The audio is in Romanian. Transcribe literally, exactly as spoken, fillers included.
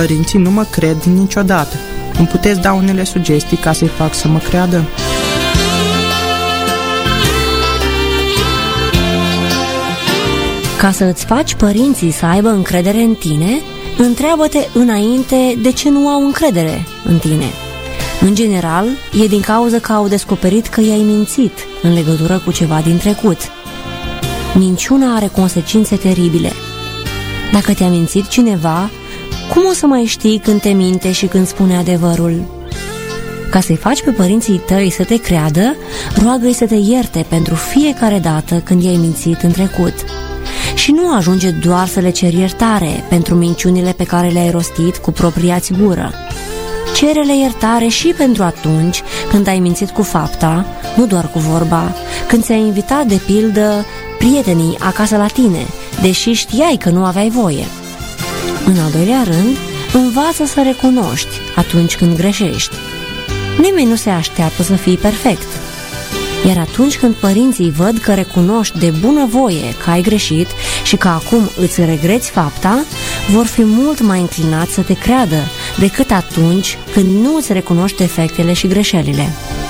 Părinții nu mă cred niciodată. Îmi puteți da unele sugestii ca să-i fac să mă creadă? Ca să îți faci părinții să aibă încredere în tine, întreabă-te înainte de ce nu au încredere în tine. În general, e din cauza că au descoperit că i-ai mințit în legătură cu ceva din trecut. Minciuna are consecințe teribile. Dacă te-a mințit cineva, cum o să mai știi când te minte și când spune adevărul? Ca să-i faci pe părinții tăi să te creadă, roagă-i să te ierte pentru fiecare dată când i-ai mințit în trecut. Și nu ajunge doar să le ceri iertare pentru minciunile pe care le-ai rostit cu propria-ți gură. Cere-le iertare și pentru atunci când ai mințit cu fapta, nu doar cu vorba, când ți-ai invitat, de pildă, prietenii acasă la tine, deși știai că nu aveai voie. În al doilea rând, învață să recunoști atunci când greșești. Nimeni nu se așteaptă să fii perfect. Iar atunci când părinții văd că recunoști de bunăvoie că ai greșit și că acum îți regreți fapta, vor fi mult mai înclinați să te creadă decât atunci când nu îți recunoști defectele și greșelile.